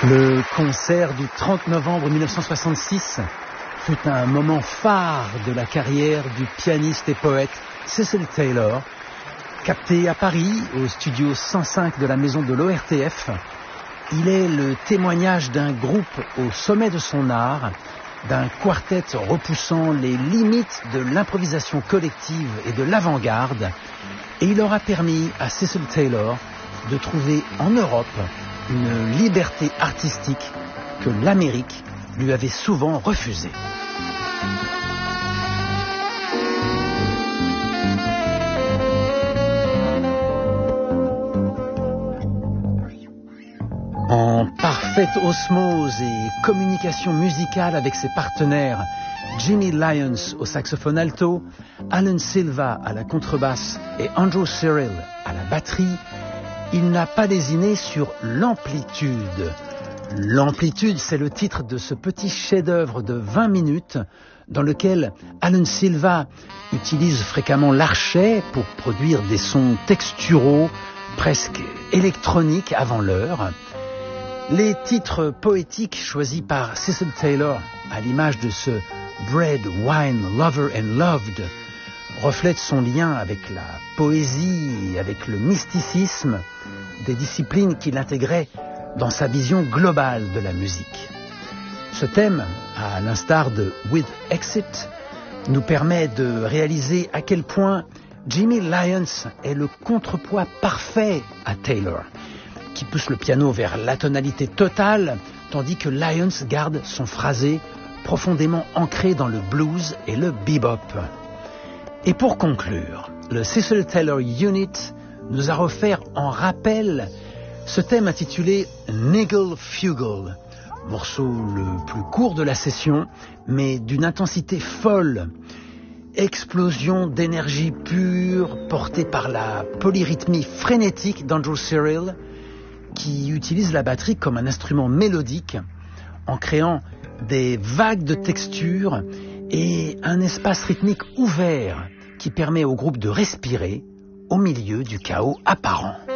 Le concert du 30 novembre 1966 fut un moment phare de la carrière du pianiste et poète Cecil Taylor. Capté à Paris, au studio 105 de la maison de l'ORTF, il est le témoignage d'un groupe au sommet de son art, d'un quartet repoussant les limites de l'improvisation collective et de l'avant-garde, et il aura permis à Cecil Taylor de trouver en Europe une liberté artistique que l'Amérique lui avait souvent refusée. En parfaite osmose et communication musicale avec ses partenaires, Jimmy Lyons au saxophone alto, Alan Silva à la contrebasse et Andrew Cyril à la batterie, il n'a pas lésiné sur l'amplitude. L'amplitude, c'est le titre de ce petit chef-d'œuvre de 20 minutes dans lequel Alan Silva utilise fréquemment l'archet pour produire des sons texturaux, presque électroniques avant l'heure. Les titres poétiques choisis par Cecil Taylor, à l'image de ce Bread, Wine, Lover and Loved, reflètent son lien avec la poésie et avec le mysticisme, des disciplines qu'il intégrait dans sa vision globale de la musique. Ce thème, à l'instar de With Exit, nous permet de réaliser à quel point Jimmy Lyons est le contrepoids parfait à Taylor, qui pousse le piano vers l'atonalité totale, tandis que Lyons garde son phrasé profondément ancré dans le blues et le bebop. Et pour conclure, le Cecil Taylor Unit nous a offert en rappel ce thème intitulé Niggle Fugal, morceau le plus court de la session, mais d'une intensité folle. Explosion d'énergie pure portée par la polyrythmie frénétique d'Andrew Cyril, qui utilise la batterie comme un instrument mélodique en créant des vagues de textures et un espace rythmique ouvert qui permet au groupe de respirer au milieu du chaos apparent.